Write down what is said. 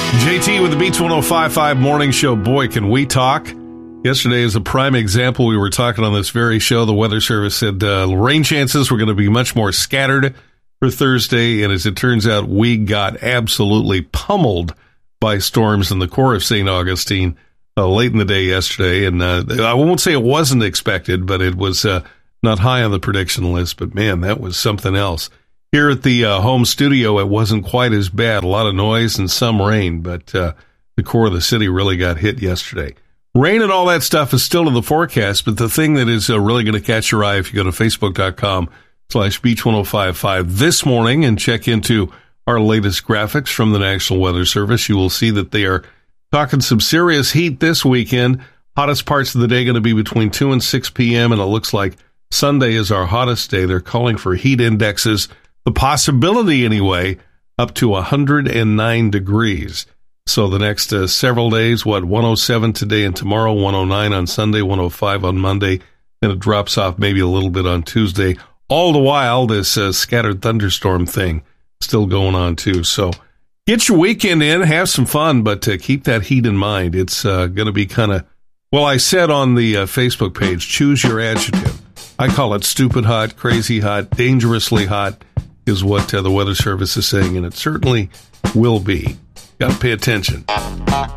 JT with the Beats 105.5 Morning Show. Boy, can we talk. Yesterday is a prime example. We were talking on this very show. The Weather Service said rain chances were going to be much more scattered for Thursday. And as it turns out, we got absolutely pummeled by storms in the core of St. Augustine late in the day yesterday. And I won't say it wasn't expected, but it was not high on the prediction list. But, man, that was something else. Here at the home studio, it wasn't quite as bad. A lot of noise and some rain, but the core of the city really got hit yesterday. Rain and all that stuff is still in the forecast, but the thing that is really going to catch your eye if you go to Facebook.com/Beach1055 this morning and check into our latest graphics from the National Weather Service, you will see that they are talking some serious heat this weekend. Hottest parts of the day going to be between 2 and 6 p.m., and it looks like Sunday is our hottest day. They're calling for heat indexes, the possibility anyway, up to 109 degrees. So the next several days, 107 today and tomorrow, 109 on Sunday, 105 on Monday, and it drops off maybe a little bit on Tuesday. All the while, this scattered thunderstorm thing still going on too. So get your weekend in, have some fun, but keep that heat in mind. It's going to be kind of, well, I said on the Facebook page, choose your adjective. I call it stupid hot, crazy hot, dangerously hot is what the Weather Service is saying, and it certainly will be. Got to pay attention.